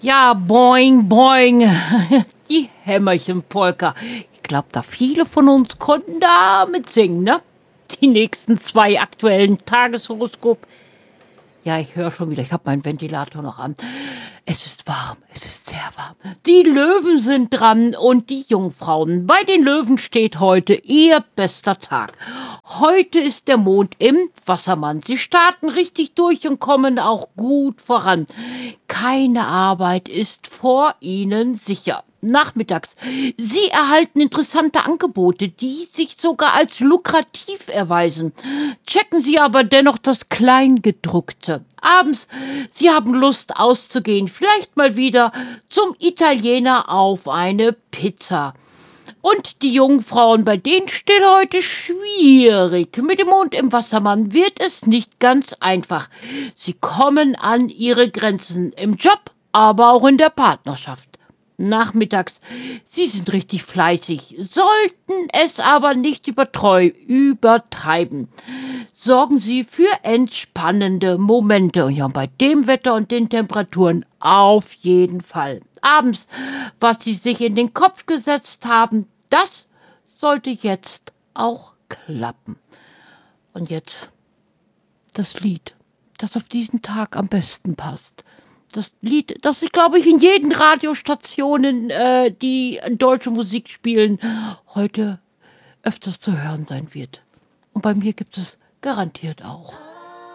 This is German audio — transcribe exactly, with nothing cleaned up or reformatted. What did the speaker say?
Ja, boing, boing. Die Hämmerchenpolka. Ich glaube, da viele von uns konnten da mitsingen, ne? Die nächsten zwei aktuellen Tageshoroskop. Ja, ich höre schon wieder, ich habe meinen Ventilator noch an. Es ist warm, es ist sehr warm. Die Löwen sind dran und die Jungfrauen. Bei den Löwen steht heute ihr bester Tag. Heute ist der Mond im Wassermann. Sie starten richtig durch und kommen auch gut voran. Keine Arbeit ist vor ihnen sicher. Nachmittags. Sie erhalten interessante Angebote, die sich sogar als lukrativ erweisen. Checken Sie aber dennoch das Kleingedruckte. Abends, Sie haben Lust auszugehen, vielleicht mal wieder zum Italiener auf eine Pizza. Und die Jungfrauen, bei denen steht heute schwierig. Mit dem Mond im Wassermann wird es nicht ganz einfach. Sie kommen an ihre Grenzen im Job, aber auch in der Partnerschaft. Nachmittags, Sie sind richtig fleißig, sollten es aber nicht übertreu übertreiben. Sorgen Sie für entspannende Momente. Und ja, bei dem Wetter und den Temperaturen auf jeden Fall. Abends, was Sie sich in den Kopf gesetzt haben, das sollte jetzt auch klappen. Und jetzt das Lied, das auf diesen Tag am besten passt. Das Lied, das ich glaube ich in jeden Radiostationen, äh, die deutsche Musik spielen, heute öfters zu hören sein wird. Und bei mir gibt es garantiert auch.